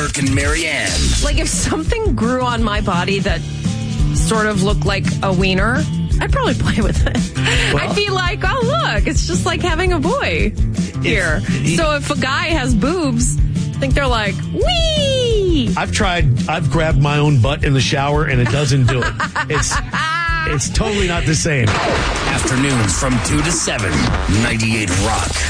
Burke and Marianne. Like, if something grew on my body that sort of looked like a wiener, I'd probably play with it. Well, I'd be like, oh, look, it's just like having a boy here. So if a guy has boobs, I think they're like, wee! I've grabbed my own butt in the shower, and it doesn't do it. It's totally not the same. Afternoons from 2 to 7, 98 Rock.